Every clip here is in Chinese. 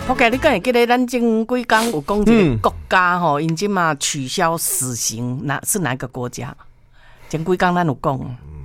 我记你敢会记得咱前几天有讲一个国家吼，因即马取消死刑，是哪个国家？前几天咱有讲，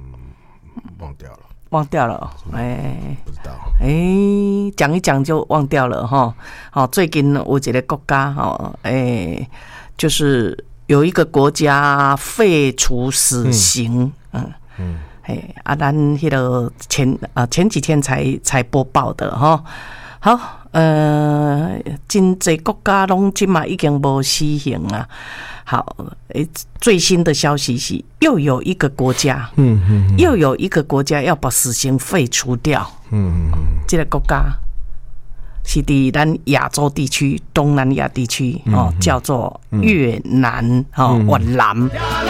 忘掉了， 不知道， 讲一讲就忘掉了哈。好，最近有一个国家哈，就是有一个国家废除死刑，咱迄个前几天才播报的哈。好，真济国家拢即嘛已经无死刑啊。好，最新的消息是又有一个国家，又有一个国家要把死刑废除掉。这个国家是伫咱亚洲地区、东南亚地区叫做越南越南。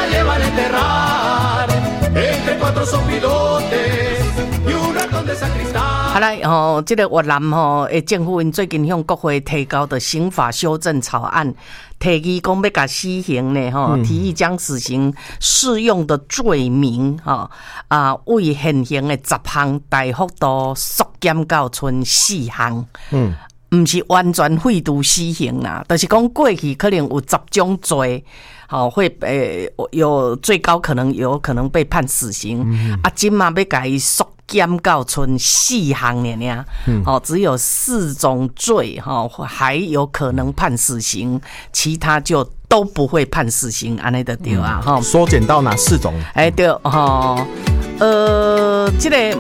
好来这个越南政府因最近向国会提交的刑法修正草案，提议讲要甲死刑呢提议将死刑适用的罪名为现行的10项大幅度缩减到剩4项。不是完全废除死刑啦，就是讲过去可能有10种罪，会有最高有可能被判死刑，今嘛要甲伊缩减到剩4项呢，只有4种罪还有可能判死刑，其他就都不会判死刑，安尼就对啊。 缩减到哪4种？ 对这个。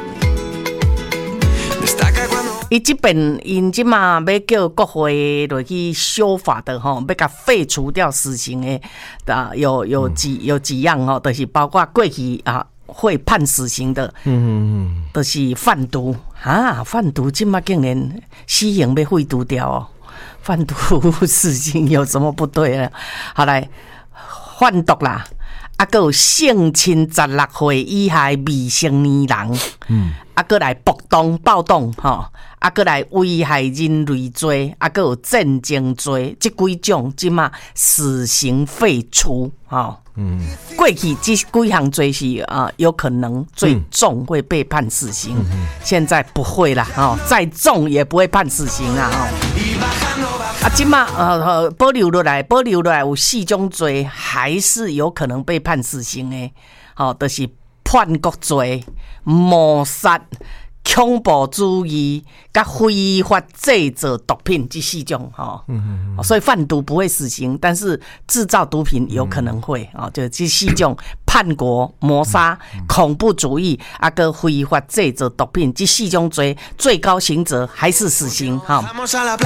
伊这边因即嘛要叫国会落去修法的要甲废除掉死刑的有几样就是包括过去会判死刑的，就是贩毒贩毒即嘛竟然死刑要废除掉贩毒死刑有什么不对呢？好来，贩毒啦。还有性侵16岁以下未成年人，还来暴动还来危害人类罪，还有战争罪，这几种即嘛死刑废除过去这几项罪是有可能最重会被判死刑，现在不会啦再重也不会判死刑啦即嘛保留落来有4种罪还是有可能被判死刑的就是叛国罪、谋杀、恐怖主义跟非法制造毒品这4种所以贩毒不会死刑，但是制造毒品有可能会就这4种叛国、谋杀、恐怖主义跟非法制造毒品这4种罪，最高刑责还是死刑